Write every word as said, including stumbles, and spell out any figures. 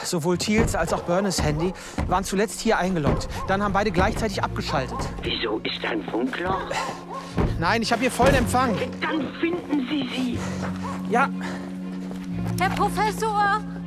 Sowohl Thiels als auch Byrnes Handy waren zuletzt hier eingeloggt. Dann haben beide gleichzeitig abgeschaltet. Wieso ist da ein Funkloch? Nein, ich habe hier vollen Empfang. Dann finden Sie sie. Ja. Herr Professor!